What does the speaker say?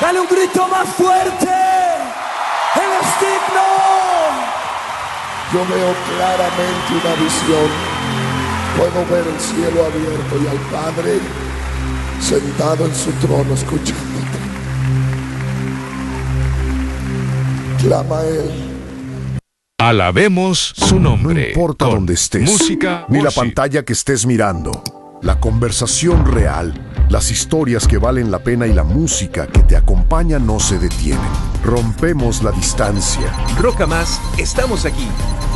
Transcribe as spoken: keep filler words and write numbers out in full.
Dale un grito más fuerte. Él es digno. Yo veo claramente una visión. Puedo ver el cielo abierto y al Padre sentado en su trono escuchándote. Clama a Él. Alabemos su nombre. No importa con dónde estés, música, ni la worship. pantalla que estés mirando, la conversación real, las historias que valen la pena y la música que te acompaña no se detienen. Rompemos la distancia. Roca Más, estamos aquí.